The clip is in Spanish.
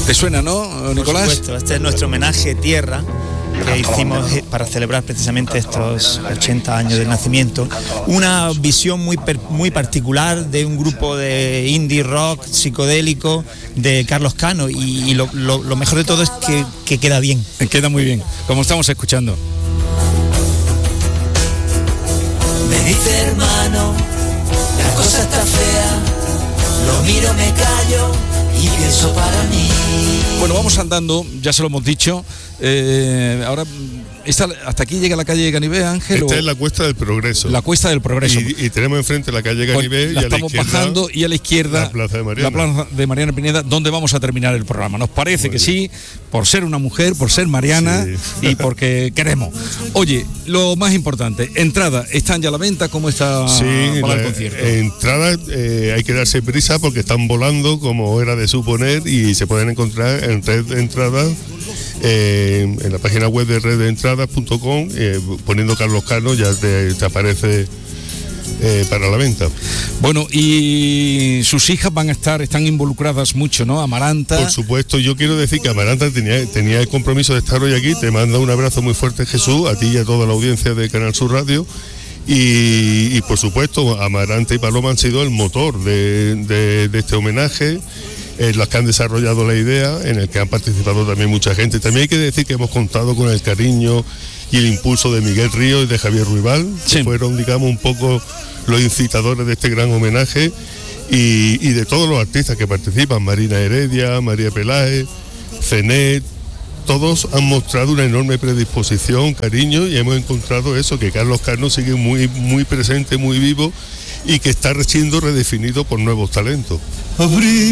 ¿Te suena, no, Nicolás? Por supuesto, este es nuestro homenaje Tierra que hicimos para celebrar precisamente estos 80 años del nacimiento. Una visión muy particular de un grupo de indie rock psicodélico de Carlos Cano, y lo mejor de todo es que queda bien. Queda muy bien, como estamos escuchando. Me dice hermano, la cosa está fea, lo miro, me callo y pienso para mí. Bueno, vamos andando, ya se lo hemos dicho. Ahora, hasta aquí llega la calle Ganivé, Ángel. Esta es la Cuesta del Progreso. La Cuesta del Progreso. Y tenemos enfrente la calle Ganivé, pues la estamos bajando, y a la izquierda la Plaza de Mariana Pineda, donde vamos a terminar el programa. Nos parece que sí, por ser una mujer, por ser Mariana, sí, y porque queremos. Oye, lo más importante, entradas, ¿están ya a la venta? ¿Cómo está para el concierto? Entradas, hay que darse prisa porque están volando, como era de suponer, y se pueden encontrar en Red de Entradas, en la página web de redentradas.com, poniendo Carlos Cano ya te aparece para la venta. Bueno, y sus hijas están involucradas mucho, ¿no? Amaranta. Por supuesto, yo quiero decir que Amaranta tenía el compromiso de estar hoy aquí. Te manda un abrazo muy fuerte, Jesús, a ti y a toda la audiencia de Canal Sur Radio. Y por supuesto, Amaranta y Paloma han sido el motor de este homenaje, las que han desarrollado la idea, en el que han participado también mucha gente. También hay que decir que hemos contado con el cariño y el impulso de Miguel Ríos y de Javier Ruibal, sí, que fueron, digamos, un poco los incitadores de este gran homenaje, y de todos los artistas que participan, Marina Heredia, María Peláez, Cenet. Todos han mostrado una enorme predisposición, cariño, y hemos encontrado eso, que Carlos Cano sigue muy, muy presente, muy vivo, y que está siendo redefinido por nuevos talentos.